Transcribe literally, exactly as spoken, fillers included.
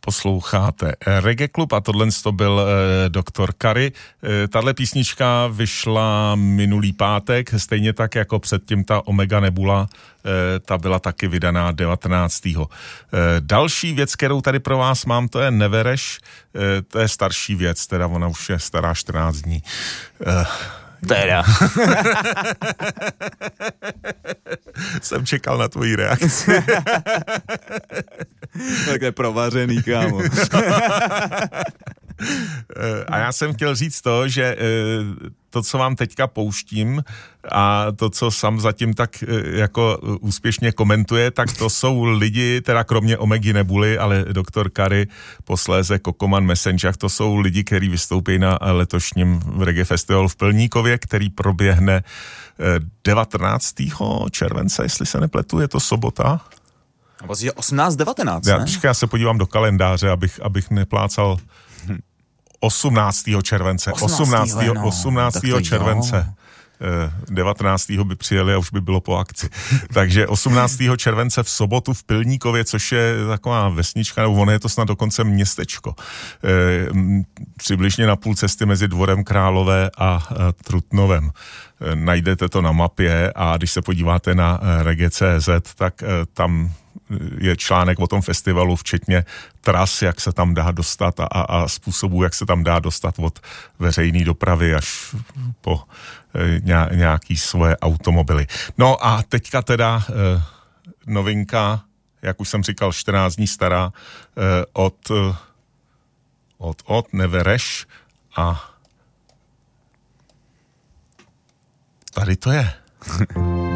Posloucháte Reggae Klub a tohle to byl eh, doktor Curry. Eh, tahle písnička vyšla minulý pátek, stejně tak jako předtím ta Omega Nebula, eh, ta byla taky vydaná devatenáctého Eh, další věc, kterou tady pro vás mám, to je Nevereš, eh, to je starší věc, teda ona už je stará čtrnáct dní. Eh, Teda. Jsem čekal na tvoji reakci. Takhle provařený, kámo. A já jsem chtěl říct to, že to, co vám teďka pouštím a to, co sám zatím tak jako úspěšně komentuje, tak to jsou lidi, teda kromě Omegy Nebuly, ale doktor Curry, posléze Kokoman Messenger, to jsou lidi, kteří vystoupí na letošním Reggae Festivalu v Plníkově, který proběhne devatenáctého července, jestli se nepletu, je to sobota. Vlastně osmnáct devatenáct, já, ne? Počkej, já se podívám do kalendáře, abych, abych neplácal osmnáctého července. osmnáctého osmnáctého července. devatenáctého by přijeli a už by bylo po akci. Takže osmnáctého července v sobotu v Pilníkově, což je taková vesnička, nebo ono je to snad dokonce městečko. Přibližně na půl cesty mezi Dvorem Králové a Trutnovem. Najdete to na mapě a když se podíváte na reggae tečka cé zet, tak tam je článek o tom festivalu, včetně tras, jak se tam dá dostat a, a způsobů, jak se tam dá dostat od veřejné dopravy až po e, nějaký svoje automobily. No a teďka teda e, novinka, jak už jsem říkal, čtrnáct dní stará, e, od, od, od Nevereš a tady to je.